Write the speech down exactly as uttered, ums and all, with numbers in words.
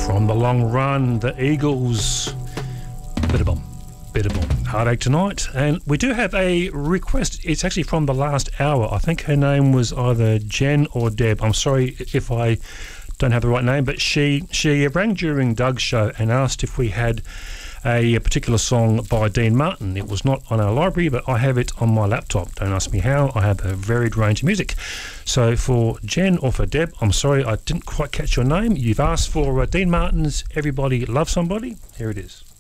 From the long run, the Eagles. Bit of bomb. Bit of bomb. Heartache Tonight. And we do have a request. It's actually from the last hour. I think her name was either Jen or Deb. I'm sorry if I don't have the right name, but she, she rang during Doug's show and asked if we had a particular song by Dean Martin. It was not on our library, but I have it on my laptop. Don't ask me how. I have a varied range of music. So for Jen or for Deb, I'm sorry I didn't quite catch your name. You've asked for uh, Dean Martin's Everybody Loves Somebody. Here it is.